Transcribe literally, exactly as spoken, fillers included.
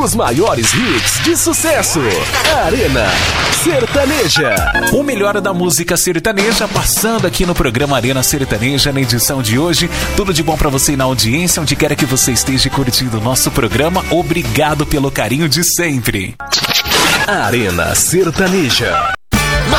Os maiores hits de sucesso. Arena Sertaneja. O melhor da música sertaneja passando aqui no programa Arena Sertaneja na edição de hoje. Tudo de bom pra você e na audiência, onde quer que você esteja curtindo o nosso programa. Obrigado pelo carinho de sempre. Arena Sertaneja.